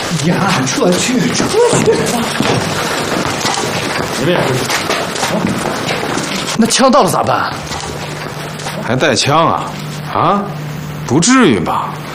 呀，撤去吧！ 你们也回去。 那枪到了咋办？ 还带枪啊？啊？不至于吧？